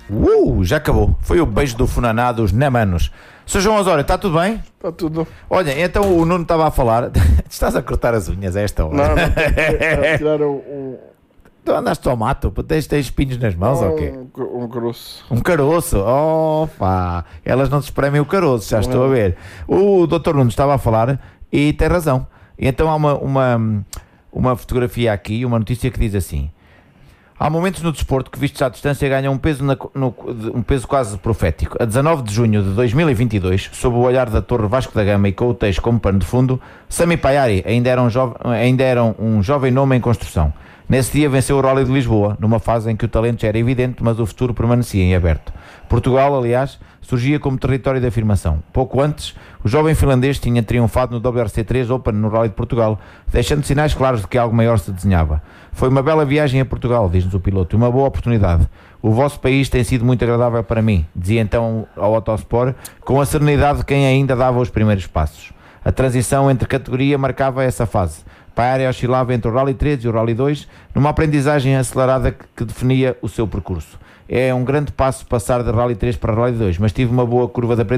Já acabou. Foi o beijo do Funaná dos Nemanos. Sr. João Osório, está tudo bem? Está tudo. Olha, então o Nuno estava a falar. Estás a cortar as unhas a esta hora? Não, a tirar Tu andaste ao mato, tens espinhos nas mãos ou quê? um caroço. Um caroço? Opa! Elas não te espremem o caroço, já estou a ver. O Dr. Nuno estava a falar e tem razão. Então há uma fotografia aqui, uma notícia que diz assim: há momentos no desporto que, vistos à distância, ganham um peso quase profético. A 19 de junho de 2022, sob o olhar da Torre Vasco da Gama e com o texto como pano de fundo, Sami Paiari ainda era um jovem nome em construção. Nesse dia venceu o Rally de Lisboa, numa fase em que o talento já era evidente, mas o futuro permanecia em aberto. Portugal, aliás, surgia como território de afirmação. Pouco antes, o jovem finlandês tinha triunfado no WRC3 Open no Rally de Portugal, deixando sinais claros de que algo maior se desenhava. Foi uma bela viagem a Portugal, diz-nos o piloto, e uma boa oportunidade. O vosso país tem sido muito agradável para mim, dizia então ao Autosport, com a serenidade de quem ainda dava os primeiros passos. A transição entre categoria marcava essa fase. Paiari oscilava entre o Rally 3 e o Rally 2, numa aprendizagem acelerada que definia o seu percurso. É um grande passo passar de Rally 3 para Rally 2, mas tive uma boa curva de aprendizagem.